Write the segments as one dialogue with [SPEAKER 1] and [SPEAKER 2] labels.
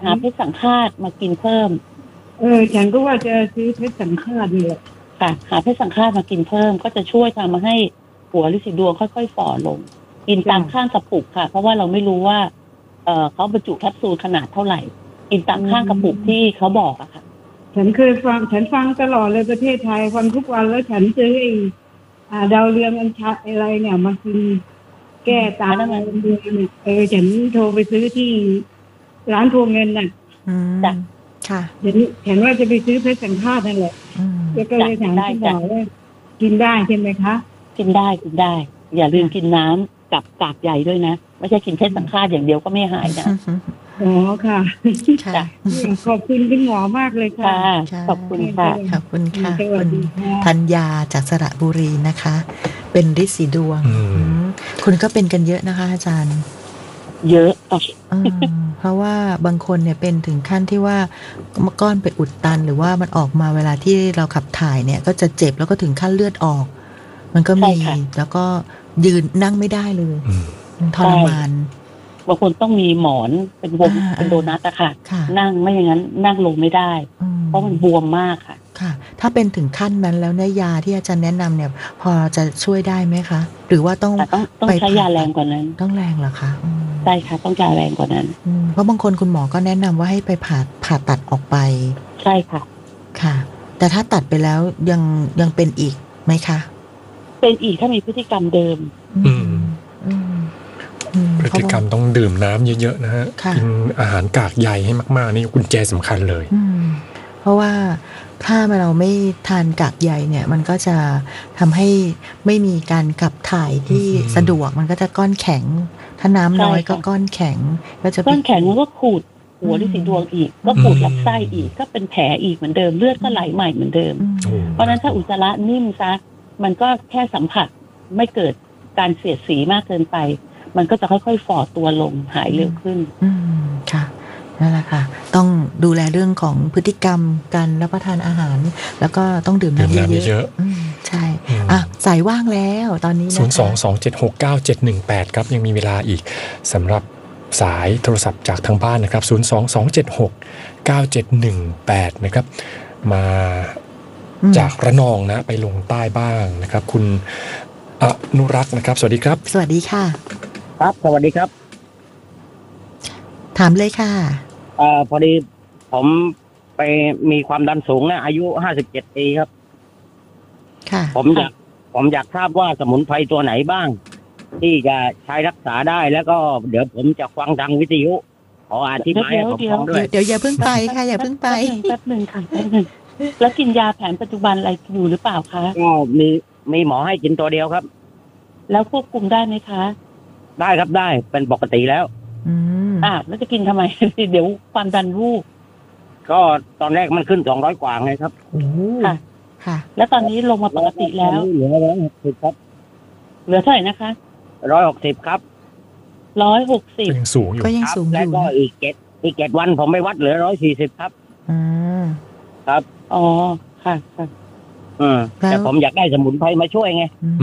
[SPEAKER 1] หาเพชรสังฆาตมากินเพิ่ม
[SPEAKER 2] ฉันก็ว่าจะซื้อเพชรสังฆาตนี่แหละ
[SPEAKER 1] ค่ะหาเพชรสังฆาตมากินเพิ่มก็จะช่วยทำมาให้หัวฤๅษีดวงค่อยๆฝ่อลงกินตามข้างกระปุกค่ะเพราะว่าเราไม่รู้ว่าเขาบรรจุแคปซูลขนาดเท่าไหร่กินตามข้างกระปุกที่เขาบอกอะค่ะ
[SPEAKER 2] ฉันเคยฟังฉันฟังตลอดเลยประเทศไทยฟังทุกวันแล้วฉันซื้อดาวเรืองอัญชันอะไรเนี่ยมากินแก้ตาแล้วมันฉันโทรไปซื้อที่ร้านทวงเงินน่ะ
[SPEAKER 1] จ้ะ
[SPEAKER 2] ค่ะฉันว่าจะไปซื้อเพชรสังฆาตนั่นแหละก็เลยถามคุณหมอว่ากินได้ใช่ไหมคะ
[SPEAKER 1] กินได้อย่าลืมกินน้ำกับกากใยด้วยนะไม่ใช่กินเพชรสังฆาตอย่างเดียวก็ไม่หายนะ
[SPEAKER 2] อ๋อค่ะขอบคุณคุณหมอมากเลยค่ะ
[SPEAKER 1] ขอบคุณค่ะ
[SPEAKER 3] ขอบคุณค่ะคุณธัญญาจากสระบุรีนะคะเป็นฤๅษีดวงคุณก็เป็นกันเยอะนะคะอาจารย์
[SPEAKER 1] เยอะ
[SPEAKER 3] เพราะว่าบางคนเนี่ยเป็นถึงขั้นที่ว่าก้อนไปอุดตันหรือว่ามันออกมาเวลาที่เราขับถ่ายเนี่ยก็จะเจ็บแล้วก็ถึงขั้นเลือดออกมันก็มีแล้วก็ยืนนั่งไม่ได้เลยทรมาน
[SPEAKER 1] บางคนต้องมีหมอนเป็นวงเป็นโดนัทอะค่ะนั่งไม่อย่างนั้นนั่งลงไม่ได้เพราะมันบวมมากค่ะ
[SPEAKER 3] ค่ะถ้าเป็นถึงขั้นนั้นแล้วเนี่ยยาที่อาจารย์แนะนำเนี่ยพอจะช่วยได้ไหมคะหรือว่าต้อง
[SPEAKER 1] ใช้ยาแรงกว่านั้น
[SPEAKER 3] ต้องแรงเหรอคะ
[SPEAKER 1] ใช่ค่ะต้องยาแรงกว่านั้น
[SPEAKER 3] เพราะบางคนคุณหมอก็แนะนำว่าให้ไปผ่าตัดออกไป
[SPEAKER 1] ใช่ค่ะ
[SPEAKER 3] ค่ะแต่ถ้าตัดไปแล้วยังเป็นอีกไหมคะ
[SPEAKER 1] เป็นอีกถ้ามีพฤติกรรมเดิม
[SPEAKER 4] พฤติกรรมต้องดื่มน้ำเยอะๆนะฮะกินอาหารกากใยให้มากๆนี่กุญแจสำคัญเลย
[SPEAKER 3] เพราะว่าถ้าเราไม่ทานกากใยเนี่ยมันก็จะทำให้ไม่มีการขับถ่ายที่สะดวกมันก็จะก้อนแข็งถ้าน้ำน้อยก็ก้อนแข็งก็จะ
[SPEAKER 1] ก้อนแข็งมันก็ขูดหัวฤๅษีดวงอีกก็ขูดลำไส้อีกก็เป็นแผลอีกเหมือนเดิมเลือดก็ไหลใหม่เหมือนเดิมเพราะฉะนั้นถ้าอุจจาระนิ่มซะมันก็แค่สัมผัสไม่เกิดการเสียดสีมากเกินไปมันก็จะค่อยๆฝ่อตัวลงหายเร็วขึ้น
[SPEAKER 3] ค่ะนั่นแหละค่ะต้องดูแลเรื่องของพฤติกรรมการรับประทานอาหารแล้วก็ต้องดื่มน้ำเยอะๆใช่สายว่างแล้วตอนนี้นะคะ
[SPEAKER 4] 022769718ครับยังมีเวลาอีกสำหรับสายโทรศัพท์จากทางบ้านนะครับ022769718นะครับมาจากระนองนะไปลงใต้บ้างนะครับคุณอนุรักษ์นะครับสวัสดีครับ
[SPEAKER 3] สวัสดีค่ะ
[SPEAKER 5] ครับสวัสดีครับ
[SPEAKER 3] ถามเลยค่ะ
[SPEAKER 5] พอดีผมไปมีความดันสูงนะอายุ57 ปีครับ
[SPEAKER 3] ค่ะ
[SPEAKER 5] ผมอยากทราบว่าสมุนไพรตัวไหนบ้างที่จะใช้รักษาได้แล้วก็เดี๋ยวผมจะฟังทางวิทยุขออธิบายให้ผมฟังด้วย
[SPEAKER 3] เดี๋ยวอย่าเพิ่งไปค่ะอย่าเพิ่งไป
[SPEAKER 1] แป๊บนึงค่ะแล้วกินยาแผนปัจจุบันอะไรอยู่หรือเปล่าคะ
[SPEAKER 5] ก็มีหมอให้กินตัวเดียวครับ
[SPEAKER 1] แล้วควบคุมได้ไหมคะ
[SPEAKER 5] ได้ครับได้เป็นปกติแล้ว
[SPEAKER 1] แล้วจะกินทำไม เดี๋ยวความดันวูบ
[SPEAKER 5] ก็ตอนแรกมันขึ้น200 กว่าไงครับ
[SPEAKER 1] ค่ะแล้วตอนนี้ลงมาปกติแล้ว
[SPEAKER 5] เหลือ160ครับ
[SPEAKER 1] เหลือเท่าไหร่นะคะ
[SPEAKER 5] 160ครับ
[SPEAKER 1] 160
[SPEAKER 4] ยังสูงอยู่
[SPEAKER 3] ก็ยังสูงอยู่
[SPEAKER 5] แล้วก็อีก7 วันผมไปวัดเหลือ140ครับครับ
[SPEAKER 1] อ๋อค่ะ
[SPEAKER 5] แต่ผมอยากได้สมุนไพรมาช่วยไง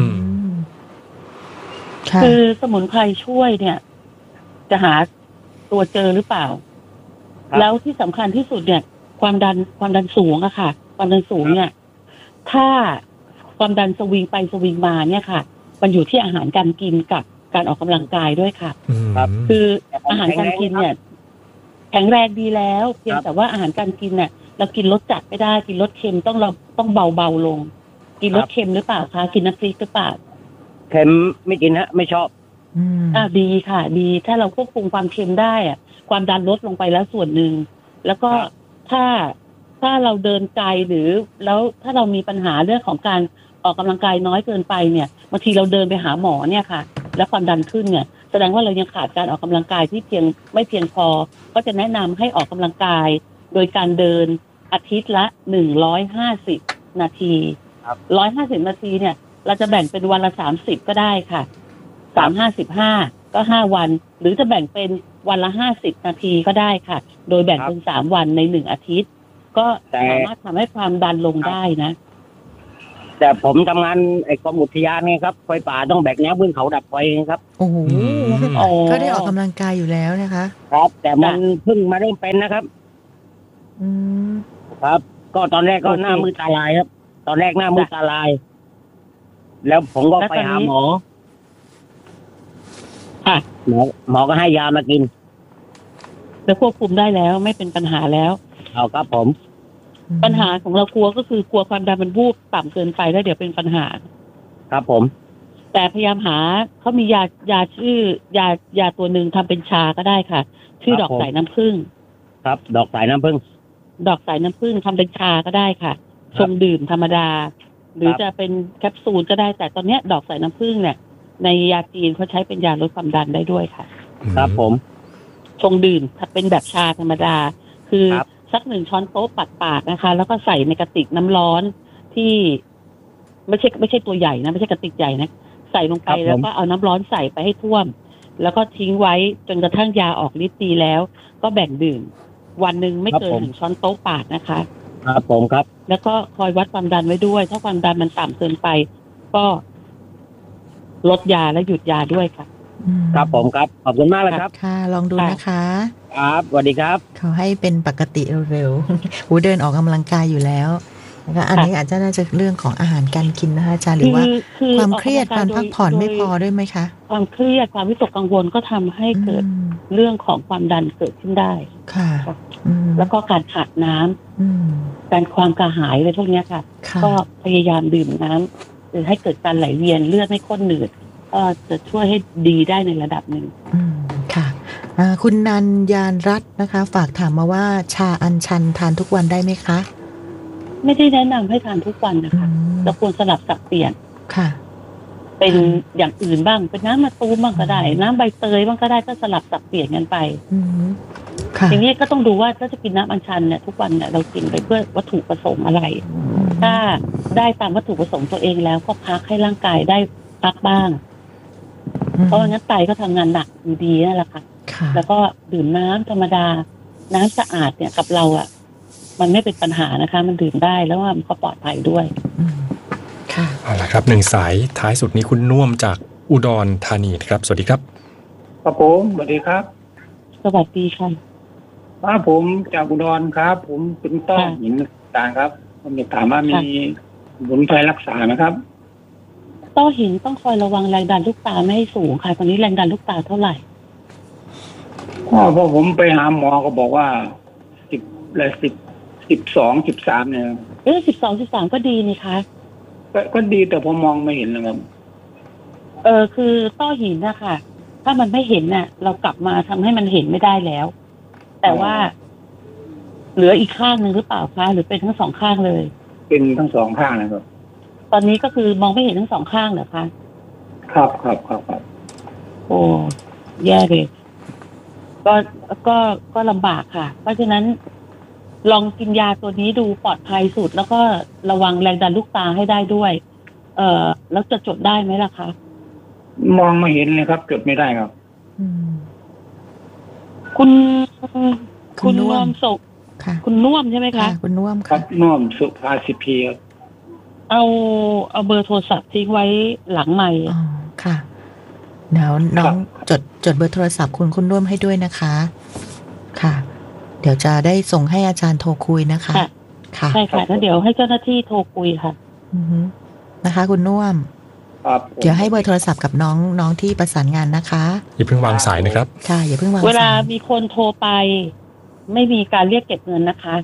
[SPEAKER 1] คือสมุนไพรช่วยเนี่ยจะหาตัวเจอหรือเปล่าแล้วที่สำคัญที่สุดเนี่ยความดันสูงอะค่ะความดันสูงเนี่ยถ้าความดันสวิงไปสวิงมาเนี่ยค่ะมันอยู่ที่อาหารการกินกับการออกกำลังกายด้วยค่ะคืออาหารการกินเนี่ยแข็งแรงดีแล้วเพียงแต่ว่าอาหารการกินเนี่ยเรากินรสจัดไม่ได้กินรสเค็มต้องเบาลงกินรสเค็มหรือเปล่าคะกินน้ำพริกหรือเปล่า
[SPEAKER 5] เค็มไม่กินฮะไม่ชอบ
[SPEAKER 1] ดีค่ะดีถ้าเราควบคุมความเค็มได้อะความดันลดลงไปแล้วส่วนหนึ่งแล้วก็ถ้าเราเดินไกลหรือแล้วถ้าเรามีปัญหาเรื่องของการออกกำลังกายน้อยเกินไปเนี่ยบางทีเราเดินไปหาหมอเนี่ยค่ะแล้วความดันขึ้นเนี่ยแสดงว่าเรายังขาดการออกกำลังกายที่ไม่เพียงพอก็จะแนะนำให้ออกกำลังกายโดยการเดินอาทิตย์ละ150 นาที150 นาทีเนี่ยเราจะแบ่งเป็นวันละ30ก็ได้ค่ะ3-5-15ก็5 วันหรือจะแบ่งเป็นวันละ50 นาทีก็ได้ค่ะโดยแบ่งเป็น3 วันใน1 อาทิตย์ก็สามารถทำให้ความดันลงได้นะ
[SPEAKER 5] แแต่ผมทำงานไอ้กรมอุทยานไงครับไฟป่าต้องแบกแนวขึ้นเขาดับไฟครับ
[SPEAKER 3] โอ้โห
[SPEAKER 1] อ๋อ
[SPEAKER 3] ก็ได้ออกกำลังกายอยู่แล้วนะคะ
[SPEAKER 5] ครับ แต่มันเพิ่งมาเริ่มเป็นนะครับ
[SPEAKER 3] อืม
[SPEAKER 5] ครับ ก็ตอนแรกก็หน้ามือตาลายครับ ตอนแรกหน้ามือตาลาย แล้วผมก็ไปหาหมอ
[SPEAKER 1] ค่ะ
[SPEAKER 5] หมอก็ให้ยามากิน
[SPEAKER 1] แล้วควบคุมได้แล้วไม่เป็นปัญหาแล้ว
[SPEAKER 5] เอาครับผม
[SPEAKER 1] ปัญหาของเรากลัวก็คือกลัวความดันมันวูบต่ำเกินไปแล้วเดี๋ยวเป็นปัญหา
[SPEAKER 5] ครับผม
[SPEAKER 1] แต่พยายามหาเขามียาชื่อยาตัวหนึ่งทำเป็นชาก็ได้ค่ะ ชื่อดอกสายน้ำผึ้ง
[SPEAKER 5] ครับ ดอกสายน้ำผึ้ง
[SPEAKER 1] ดอกสายน้ำผึ้งทำเป็นชาก็ได้ค่ะชงดื่มธรรมดา หรือจะเป็นแคปซูลก็ได้แต่ตอนเนี้ยดอกสายน้ำผึ้งเนี่ยในยาจีนเขาใช้เป็นยาลดความดันได้ด้วยค่ะ
[SPEAKER 5] ครับผม
[SPEAKER 1] ชงดื่มถ้าเป็นแบบชาธรรมดา คือ
[SPEAKER 5] ครับ
[SPEAKER 1] สัก1 ช้อนโต๊ะปัดปากนะคะ แล้วก็ใส่ในกระติกน้ำร้อนที่ไม่ใช่ตัวใหญ่นะไม่ใช่กระติกใหญ่นะใส่ลงไปแล้วก็เอาน้ำร้อนใส่ไปให้ท่วม แล้วก็ทิ้งไว้จนกระทั่งยาออกฤทธิ์ดีแล้ว ก็แบ่งดื่ม วันหนึ่งไม่เกิน1 ช้อนโต๊ะปากนะคะ
[SPEAKER 5] ครับผมครับ
[SPEAKER 1] แล้วก็คอยวัดความดันไว้ด้วย ถ้าความดันมันต่ำเกินไป ก็ลดยาและหยุดยาด้วยค่ะ
[SPEAKER 5] ครับผมครับ ขอบคุณมากเลยครับ
[SPEAKER 3] ค่ะลองดูนะคะ
[SPEAKER 5] ครับสวัสดีครับ
[SPEAKER 3] เขาให้เป็นปกติเร็วๆ หูเดินออกกำลังกายอยู่แล้วนะคะอันนี้อาจจะน่าจะเรื่องของอาหารการกินนะคะอาจารย์หรือว่า ความเครียดการพักผ่อนไม่พอด้วยไหมคะ
[SPEAKER 1] ความเครียดความวิตกกังวลก็ทำให้เกิดเรื่องของความดันเกิดขึ้นได้
[SPEAKER 3] ค่ะ
[SPEAKER 1] แล้วก็การขาดน้ำการความกระหายอะไรพวกนี้ค่ะ ก็พยายามดื่มน้ำหรือให้เกิดการไหลเวียนเลือดไม่ข้นหนืดก็จะช่วยให้ดีได้ในระดับหนึ่ง
[SPEAKER 3] ค่ะคุณนันยานรัตน์นะคะ ฝากถามมาว่าชาอัญชันทานทุกวันได้ไหมคะ
[SPEAKER 1] ไม่ได้แนะนำให้ทานทุกวันนะคะเราควรสลับสับเปลี่ยน
[SPEAKER 3] ค่ะ
[SPEAKER 1] เป็นอย่างอื่นบ้างเป็นน้ำมะตูมบ้างก็ได้น้ำใบเตยบ้างก็ได้ก็สลับสับเปลี่ยนกันไปทีนี้ก็ต้องดูว่าถ้าจะกินน้ำอัญชันเนี่ยทุกวันเนี่ยเรากินไปเพื่อวัตถุประสงค์อะไรถ้าได้ตามวัตถุประสงค์ตัวเองแล้วก็พักให้ร่างกายได้พักบ้างเพราะงั้นไตก็ทำงานหนักอยู่ดีนั่นแหละค่ะแล้วก็ดื่มน้ำธรรมดาน้ำสะอาดเนี่ยกับเราอ่ะมันไม่เป็นปัญหานะคะมันดื่มได้แล้วว่ามันก็ปลอดภัยด้วย
[SPEAKER 3] ค่ะ
[SPEAKER 4] เอาละครับ1 สายท้ายสุดนี้คุณน่วมจากอุดรธานีครับสวัสดีครับ
[SPEAKER 6] ครับผมสวัสดีครับ
[SPEAKER 1] สวัสดีค่ะ
[SPEAKER 6] ผมจากอุดรครับ ผมเป็นต้อหินต่างครับผมอยากถามว่ามีสมุนไพรรักษาไหมครับ
[SPEAKER 1] ต้อหินต้องคอยระวังแรงดันลูกตาไม่ให้สูงค่ะตอนนี้แรงดันลูกตาเท่าไหร่
[SPEAKER 6] พอผมไปหาหมอก็บอกว่า12 13เนี่ย
[SPEAKER 1] 12 13ก็ดีนี่คะ
[SPEAKER 6] ก็ดีแต่ผมมองไม่เห็นนะครับ
[SPEAKER 1] คือต้อหินนะคะถ้ามันไม่เห็นน่ะเรากลับมาทำให้มันเห็นไม่ได้แล้วแต่ว่าเหลืออีกข้างนึงหรือเปล่าคะหรือเป็นทั้ง2 ข้างเลย
[SPEAKER 6] เป็นทั้ง2 ข้างนะครับ
[SPEAKER 1] ตอนนี้ก็คือมองไม่เห็นทั้ง2 ข้างเหรอคะ
[SPEAKER 6] ครับ
[SPEAKER 1] โอ้แย่เลยก็ลำบากค่ะเพราะฉะนั้นลองกินยาตัวนี้ดูปลอดภัยสุดแล้วก็ระวังแรงดันลูกตาให้ได้ด้วยแล้วจะจดได้ไหมล่ะคะ
[SPEAKER 6] มองไม่เห็นเลยครับจดไม่ได้ครับ
[SPEAKER 1] คุณน่วมสุขคุณน่วมใช่ไหมคะ
[SPEAKER 3] คุณน่วม
[SPEAKER 6] ครับน่วมสุภาสิพีครับ
[SPEAKER 1] เอาเบอร์โทรศัพท์ทิ้งไว้หลังไมค์
[SPEAKER 3] ค่ะเดี๋ยวน้องจดเบอร์โทรศัพท์คุณน่วมให้ด้วยนะคะค่ะเดี๋ยวจะได้ส่งให้อาจารย์โทรคุยนะคะ
[SPEAKER 1] ค่ะใช่ค่ะแล้วเดี๋ยวให้เจ้าหน้าที่โทรคุยค่ะ
[SPEAKER 3] นะคะคุณน่วมเดี๋ยวให้เบอร์โทรศัพท์กับน้องที่ประสานงานนะคะ
[SPEAKER 4] อย่าเพิ่งวางสายนะครับ
[SPEAKER 3] ค่ะอย่าเพิ่งวางสาย
[SPEAKER 1] เวลามีคนโทรไปไม่มีการเรียกเก็บเงินนะคะ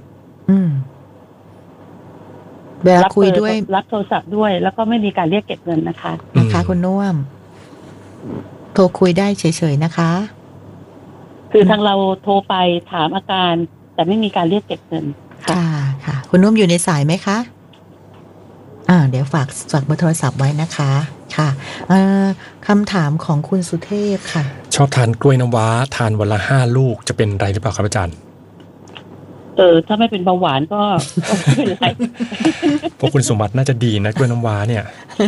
[SPEAKER 3] เวลาคุยด้วย
[SPEAKER 1] รับโทรศัพท์ด้วยแล้วก็ไม่มีการเรียกเก็บเงินนะคะ
[SPEAKER 3] คุณน่วมโทรคุยได้เฉยๆนะคะ
[SPEAKER 1] คือทางเราโทรไปถามอาการแต่ไม่มีการเรียกเก็บเงิน
[SPEAKER 3] ค่ะคุณนุ่มอยู่ในสายไหมคะเดี๋ยวฝากเบอร์โทรศัพท์ไว้นะคะค่ะคำถามของคุณสุเทพค่ะ
[SPEAKER 4] ชอบทานกล้วยน้ำว้าทานวันละ5 ลูกจะเป็นไรหรือเปล่าครับอาจารย์
[SPEAKER 1] ถ้าไม่เป็นเบาหวานก็ไม่เป็นไร
[SPEAKER 4] เพราะคุณสมบัติน่าจะดีนะกล้วยน้ำว้าเนี่ย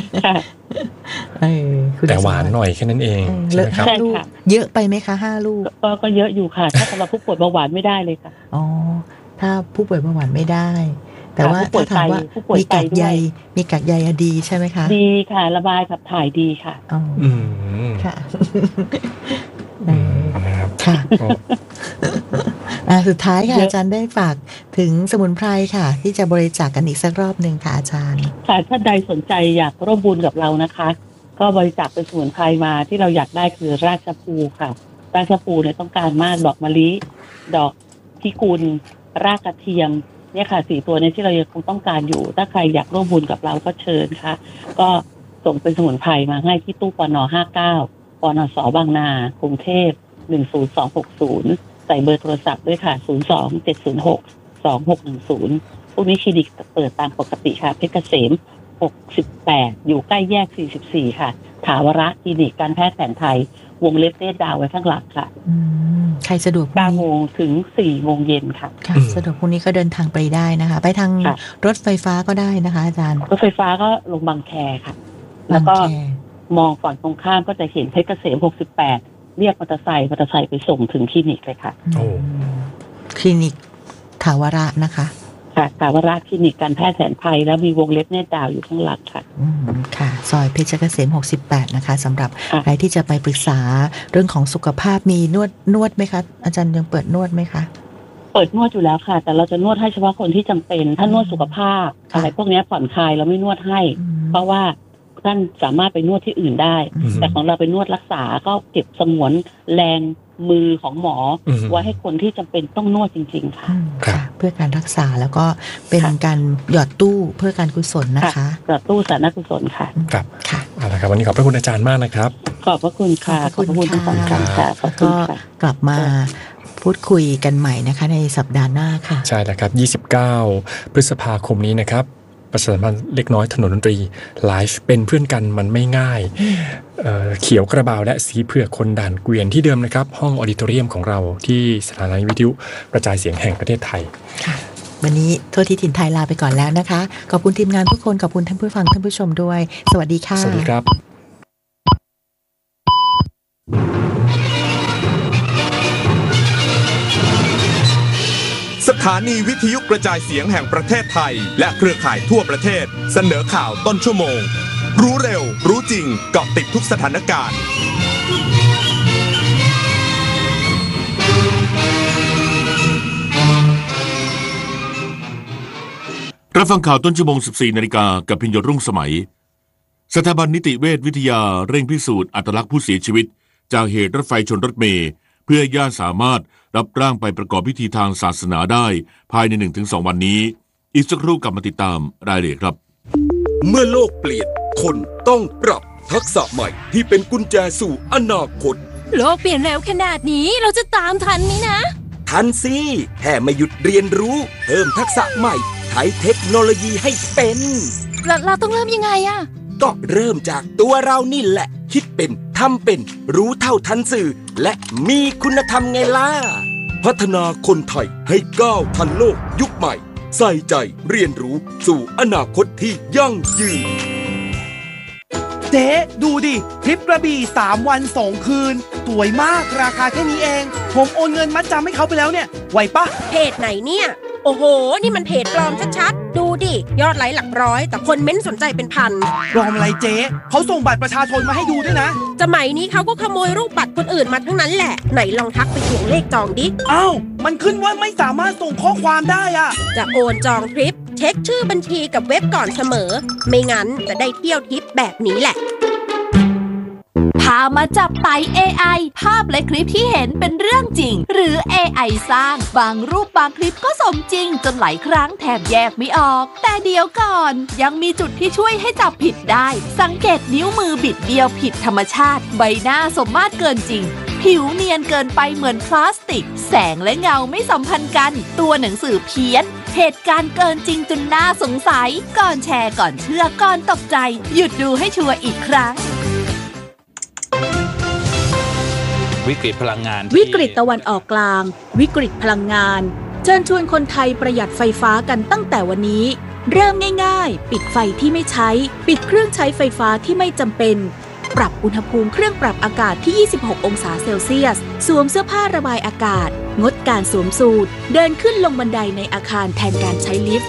[SPEAKER 4] แต่หวานหน่อยแค่นั้นเองใช่ไหมครับ
[SPEAKER 3] เยอะไปไหมคะ5 ลูก
[SPEAKER 1] ก็เยอะอยู่ค่ะถ้าสำหรับผู้ป่วยเบาหวานไม่ได้เลยค่ะ
[SPEAKER 3] ถ้าผู้ป่วยเบาหวานไม่ได้แต่ว่าถ้าถามว่ามีกากใยดีใช่ไหมคะ
[SPEAKER 1] ดีค่ะระบายขับถ่ายดีค่ะ
[SPEAKER 3] ค่ะค่ะสุดท้ายค่ะอาจารย์ได้ฝากถึงสมุนไพรค่ะที่จะบริจาคกันอีกสักรอบหนึ่งค่ะอาจารย์
[SPEAKER 1] ค่ะถ้าใดสนใจอยากร่วมบุญกับเรานะคะก็บริจาคเป็นสมุนไพรมาที่เราอยากได้คือรากชะพูค่ะรากชะพูเนี่ยต้องการมากดอกมะลิดอกพิกุลรากกระเทียมเนี่ยค่ะ4ตัวนี้ที่เรายังคงต้องการอยู่ถ้าใครอยากร่วมบุญกับเราก็เชิญค่ะก็ส่งเป็นสมุนไพรมาให้ที่ตู้ปน59ปนสบางนากรุงเทพ10260ใส่เบอร์โทรศัพท์ด้วยค่ะ027062610พวกนี้คลินิกเปิดตามปกติค่ะเพชรเกษม68อยู่ใกล้แยก44ค่ะถาวรคลินิกการแพทย์แผนไทยวงเล็บเลขดาวไว้ข้างหลังค่ะ
[SPEAKER 3] ใครสะดวก
[SPEAKER 1] 9 โมงถึง 4 โมงเย็นค่ะ
[SPEAKER 3] สะดวกพรุ่งนี้ก็เดินทางไปได้นะคะไปทางรถไฟฟ้าก็ได้นะคะอาจารย์
[SPEAKER 1] รถไฟฟ้าก็ลงบางแคค่ะแล้วก็มองฝั่งตรงข้ามก็จะเห็นเพชรเกษม68เรียกมอเตอร์ไซค์ไปส่งถึงคลินิกเลยค่ะ
[SPEAKER 3] คลินิกถาวรนะคะ
[SPEAKER 1] ค่ะถาวรคลินิกการแพทย์แผนไทยแล้วมีวงเล็บเนตรดาวอยู่ข้างหลังค่ะ
[SPEAKER 3] ค่ะซอยเพชรเกษม68นะคะสำหรับใครที่จะไปปรึกษาเรื่องของสุขภาพมีนวดไหมคะอาจารย์ยังเปิดนวดไหมคะ
[SPEAKER 1] เปิดนวดอยู่แล้วค่ะแต่เราจะนวดให้เฉพาะคนที่จำเป็นถ้านวดสุขภาพอะไรพวกนี้ผ่อนคลายเราไม่นวดให้เพราะว่าท่านสามารถไปนวดที่อื่นได้แต่ของเราไปนวดรักษาก็เก็บสงวนแรงมือของหมอไว้ให้คนที่จำเป็นต้องนวดจริงๆค่ะ
[SPEAKER 3] เพื่อการรักษาแล้วก็เป็นการหยอดตู้เพื่อการกุศลนะคะ
[SPEAKER 1] หยอดตู้สาธารณกุศลค่ะ
[SPEAKER 4] ครับค่ะเอาละครับวันนี้ขอบพระคุณอาจารย์มากนะครับ
[SPEAKER 1] ขอบพระคุณค่ะขอบพระคุณทั้งสองท่านค่ะ
[SPEAKER 3] แล้วก็กลับมาพูดคุยกันใหม่นะคะในสัปดาห์หน้าค่ะ
[SPEAKER 4] ใช่แล้วครับ29 พฤษภาคมนี้นะครับประชาสัมพันธ์เล็กน้อยถนนดนตรีไลฟ์เป็นเพื่อนกันมันไม่ง่ายเขียวกระบาวและสีเผือกคนด่านเกวียนที่เดิมนะครับห้องออดิโทเรียมของเราที่สถานีวิทยุกระจายเสียงแห่งประเทศไทย
[SPEAKER 3] วันนี้ทั่วที่ถิ่นไทยลาไปก่อนแล้วนะคะขอบคุณทีมงานทุกคนขอบคุณท่านผู้ฟังท่านผู้ชมด้วยสวัสดีค่ะ
[SPEAKER 4] สวัสดีครับ
[SPEAKER 7] สถานีวิทยุกระจายเสียงแห่งประเทศไทยและเครือข่ายทั่วประเทศเสนอข่าวต้นชั่วโมงรู้เร็วรู้จริงเกาะติดทุกสถานการณ์รับฟังข่าวต้นชั่วโมง 14 นาฬิกากับพิญญรุ่งสมัยสถาบันนิติเวชวิทยาเร่งพิสูจน์อัตลักษณ์ผู้เสียชีวิตจากเหตุรถไฟชนรถเมล์เพื่อญาติสามารถรับร่างไปประกอบพิธีทางศาสนาได้ภายใน 1-2 วันนี้อีกสักครู่กลับมาติดตามรายละเอียดครับ
[SPEAKER 8] เมื่อโลกเปลี่ยนคนต้องปรับทักษะใหม่ที่เป็นกุญแจสู่อนาคต
[SPEAKER 9] โลกเปลี่ยนเร็วขนาดนี้เราจะตามทันไหมนะ
[SPEAKER 8] ทันสิแค่ไม่หยุดเรียนรู้เพิ่มทักษะใหม่ใช้เทคโนโลยีให้เป็น
[SPEAKER 9] เราต้องเริ่มยังไงอะ
[SPEAKER 8] ก็เริ่มจากตัวเรานี่แหละคิดเป็นทำเป็นรู้เท่าทันสื่อและมีคุณธรรมไงล่ะพัฒนาคนไทยให้ก้าวทันโลกยุคใหม่ใส่ใจเรียนรู้สู่อนาคตที่ยั่งยืน
[SPEAKER 10] เจ๊ดูดิทริปกระบี่3 วัน 2 คืนสวยมากราคาแค่นี้เองผมโอนเงินมัดจำให้เขาไปแล้วเนี่ยไหวปะ
[SPEAKER 9] เพจไหนเนี่ยโอ้โหนี่มันเพจปลอมชัดๆดูดิยอดไลค์หลักร้อยแต่คนเม้นสนใจเป็นพัน
[SPEAKER 10] ปลอมอะไรเจ๊เขาส่งบัตรประชาชนมาให้ดูด้วยนะ
[SPEAKER 9] สมัยนี้เขาก็ขโมยรูปบัตรคนอื่นมาทั้งนั้นแหละไหนลองทักไปทวงเลขจองดิ
[SPEAKER 10] อ้าวมันขึ้นว่าไม่สามารถส่งข้อความได้อะ
[SPEAKER 9] จะโอนจองทริปเช็คชื่อบัญชีกับเว็บก่อนเสมอไม่งั้นจะได้เที่ยวทิปแบบนี้แหละ
[SPEAKER 11] พามาจับไต่ AI ภาพและคลิปที่เห็นเป็นเรื่องจริงหรือ AI สร้างบางรูปบางคลิปก็สมจริงจนหลายครั้งแทบแยกไม่ออกแต่เดี๋ยวก่อนยังมีจุดที่ช่วยให้จับผิดได้สังเกตนิ้วมือบิดเบี้ยวผิดธรรมชาติใบหน้าสมมาตรเกินจริงผิวเนียนเกินไปเหมือนพลาสติกแสงและเงาไม่สัมพันธ์กันตัวหนังสือเพี้ยนเหตุการณ์เกินจริงจนน่าสงสัยก่อนแชร์ก่อนเชื่อก่อนตกใจหยุดดูให้ชัวร์อีกครั้ง
[SPEAKER 12] วิกฤตพลังงาน
[SPEAKER 13] วิกฤตตะวันออกกลางวิกฤตพลังงานเชิญชวนคนไทยประหยัดไฟฟ้ากันตั้งแต่วันนี้เริ่มง่ายๆปิดไฟที่ไม่ใช้ปิดเครื่องใช้ไฟฟ้าที่ไม่จำเป็นปรับอุณหภูมิเครื่องปรับอากาศที่26 องศาเซลเซียสสวมเสื้อผ้าระบายอากาศงดการสวมสูทเดินขึ้นลงบันไดในอาคารแทนการใช้ลิฟต์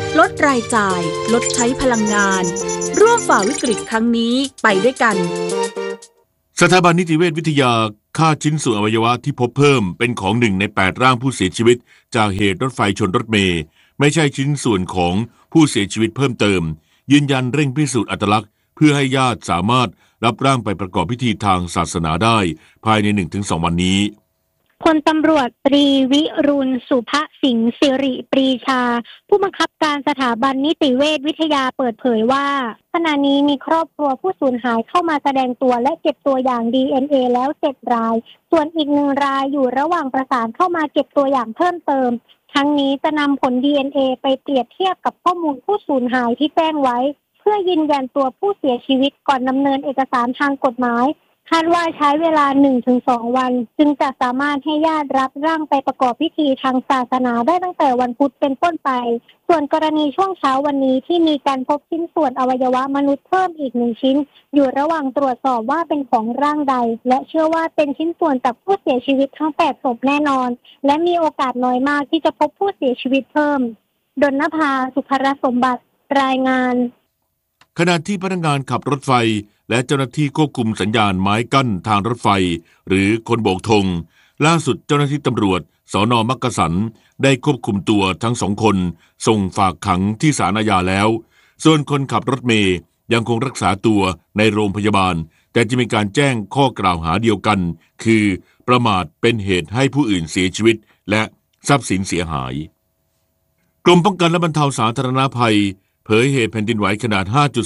[SPEAKER 13] ลดรายจ่ายลดใช้พลังงานร่วมฝ่าวิกฤตครั้งนี้ไปด้วยกัน
[SPEAKER 7] สถาบันนิติเวชวิทยาค่าชิ้นส่วนอวัยวะที่พบเพิ่มเป็นของ1 ใน 8ร่างผู้เสียชีวิตจากเหตุรถไฟชนรถเมล์ไม่ใช่ชิ้นส่วนของผู้เสียชีวิตเพิ่มเติมยืนยันเร่งพิสูจน์อัตลักษณ์เพื่อให้ญาติสามารถรับร่างไปประกอบพิธีทางศาสนาได้ภายใน 1-2 วันนี้
[SPEAKER 14] พลตำรวจตรีวิรุณสุภสิงห์สิริปรีชาผู้บังคับการสถาบันนิติเวชวิทยาเปิดเผยว่าขณะนี้มีครอบครัวผู้สูญหายเข้ามาแสดงตัวและเก็บตัวอย่าง DNA แล้ว7 รายส่วนอีก1 รายอยู่ระหว่างประสานเข้ามาเก็บตัวอย่างเพิ่มเติมทั้งนี้จะนำผล DNA ไปเปรียบเทียบกับข้อมูลผู้สูญหายที่แจ้งไว้เพื่อยืนยันตัวผู้เสียชีวิตก่อนดำเนินเอกสารทางกฎหมายคาดว่าใช้เวลา 1-2 วันจึงจะสามารถให้ญาติรับร่างไปประกอบพิธีทางศาสนาได้ตั้งแต่วันพุธเป็นต้นไปส่วนกรณีช่วงเช้าวันนี้ที่มีการพบชิ้นส่วนอวัยวะมนุษย์เพิ่มอีก1 ชิ้นอยู่ระหว่างตรวจสอบว่าเป็นของร่างใดและเชื่อว่าเป็นชิ้นส่วนจากผู้เสียชีวิตทั้ง8 ศพแน่นอนและมีโอกาสน้อยมากที่จะพบผู้เสียชีวิตเพิ่มดลนภา สุภรสมบัติรายงาน
[SPEAKER 7] ขณะที่พนักงานขับรถไฟและเจ้าหน้าที่ควบคุมสัญญาณไม้กั้นทางรถไฟหรือคนโบกธงล่าสุดเจ้าหน้าที่ตำรวจสน.มักกะสันได้ควบคุมตัวทั้ง2 คนส่งฝากขังที่ศาลอาญาแล้วส่วนคนขับรถเมล์ยังคงรักษาตัวในโรงพยาบาลแต่จะมีการแจ้งข้อกล่าวหาเดียวกันคือประมาทเป็นเหตุให้ผู้อื่นเสียชีวิตและทรัพย์สินเสียหายกรมป้องกันและบรรเทาสาธารณภัยเผยเหตุแผ่นดินไหวขนาด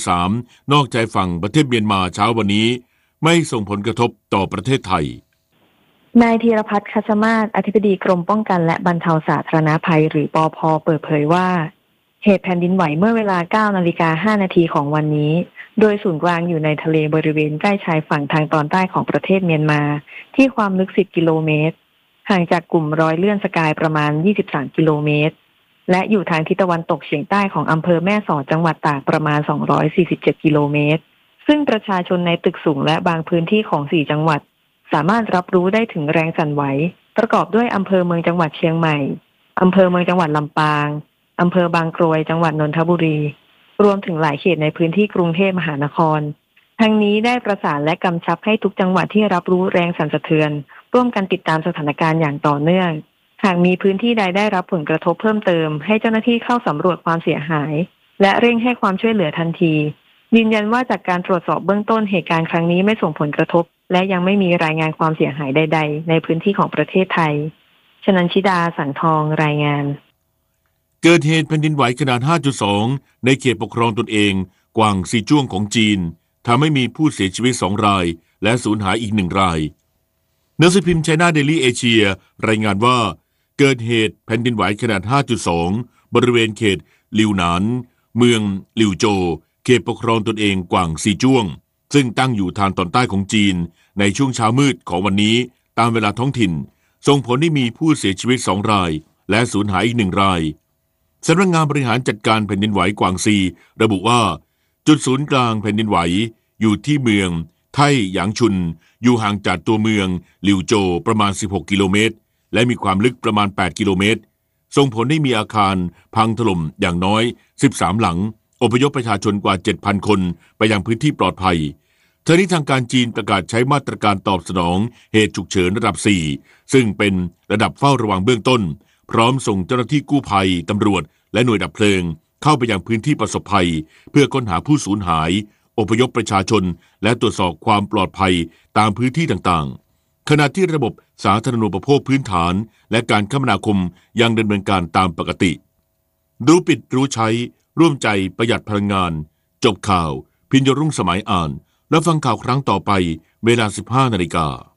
[SPEAKER 7] 5.3 นอกชายฝั่งประเทศเมียนมาเช้าวันนี้ไม่ส่งผลกระทบต่อประเทศไทย
[SPEAKER 15] นายธีรพัฒน์ คัชมาศอธิบดีกรมป้องกันและบรรเทาสาธารณภัยหรือปภ.เปิดเผยว่าเหตุแผ่นดินไหวเมื่อเวลา 9:05 น.ของวันนี้โดยศูนย์กลางอยู่ในทะเลบริเวณใกล้ชายฝั่งทางตอนใต้ของประเทศเมียนมาที่ความลึก10 กิโลเมตรห่างจากกลุ่มรอยเลื่อนสกายประมาณ23 กิโลเมตรและอยู่ทางทิศตะวันตกเฉียงใต้ของอำเภอแม่สอดจังหวัดตากประมาณ247 กิโลเมตรซึ่งประชาชนในตึกสูงและบางพื้นที่ของ4 จังหวัดสามารถรับรู้ได้ถึงแรงสั่นไหวประกอบด้วยอำเภอเมืองจังหวัดเชียงใหม่อำเภอเมืองจังหวัดลำปางอำเภอบางกรวยจังหวัดนนทบุรีรวมถึงหลายเขตในพื้นที่กรุงเทพมหานครทั้งนี้ได้ประสานและกำชับให้ทุกจังหวัดที่รับรู้แรงสั่นสะเทือนร่วมกันติดตามสถานการณ์อย่างต่อเนื่องหากมีพื้นที่ใดได้รับผลกระทบเพิ่มเติมให้เจ้าหน้าที่เข้าสำรวจความเสียหายและเร่งให้ความช่วยเหลือทันทียืนยันว่าจากการตรวจสอบเบื้องต้นเหตุการณ์ครั้งนี้ไม่ส่งผลกระทบและยังไม่มีรายงานความเสียหายใดๆในพื้นที่ของประเทศไทยชนันชิดาสังทองรายงาน
[SPEAKER 7] เกิดเหตุแผ่นดินไหวขนาด 5.2 ในเขตปกครองตนเองกวางซีจ้วงของจีนทำให้มีผู้เสียชีวิต2 รายและสูญหายอีก1 รายหนังสือพิมพ์ China Daily Asia รายงานว่าเกิดเหตุแผ่นดินไหวขนาด 5.2 บริเวณเขตลิวหนานเมืองลิวโจเขตปกครองตนเองกวางซีจ้วงซึ่งตั้งอยู่ทางตอนใต้ของจีนในช่วงเช้ามืดของวันนี้ตามเวลาท้องถิ่นส่งผลให้มีผู้เสียชีวิต2 รายและสูญหายอีก1 รายสำนักงานบริหารจัดการแผ่นดินไหวกวางซีระบุว่าจุดศูนย์กลางแผ่นดินไหวอยู่ที่เมืองไท่หยางชุนอยู่ห่างจากตัวเมืองลิวโจประมาณ16 กิโลเมตรและมีความลึกประมาณ8 กิโลเมตรส่งผลให้มีอาคารพังถล่มอย่างน้อย13 หลังอพยพประชาชนกว่า 7,000 คนไปยังพื้นที่ปลอดภัยทางนี้ทางการจีนประกาศใช้มาตรการตอบสนองเหตุฉุกเฉินระดับ4ซึ่งเป็นระดับเฝ้าระวังเบื้องต้นพร้อมส่งเจ้าหน้าที่กู้ภัยตำรวจและหน่วยดับเพลิงเข้าไปยังพื้นที่ประสบภัยเพื่อค้นหาผู้สูญหายอพยพประชาชนและตรวจสอบความปลอดภัยตามพื้นที่ต่างๆขณะที่ระบบสาธารณูปโภคพื้นฐานและการคมนาคมยังดำเนินการตามปกติรู้ปิดรู้ใช้ร่วมใจประหยัดพลังงานจบข่าวพิญญรุ่งสมัยอ่านแล้วฟังข่าวครั้งต่อไปเวลา 15 นาฬิกา